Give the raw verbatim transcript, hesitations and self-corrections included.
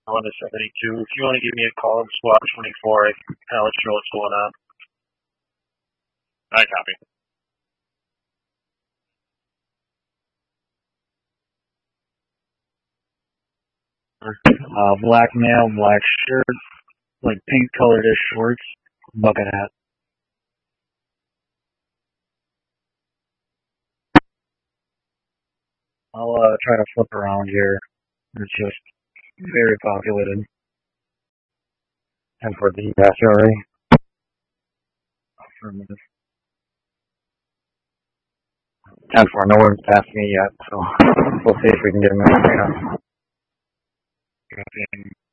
one to seventy-two. If you want to give me a call on squad twenty-four, I can kind of let you know what's going on. I copy. Uh, black male, black shirt, like pink colored-ish shorts, bucket hat. I'll uh, try to flip around here. It's just very populated. And for the S R A. Affirmative. ten four, no one's passed me yet, so we'll see if we can get him in the arena.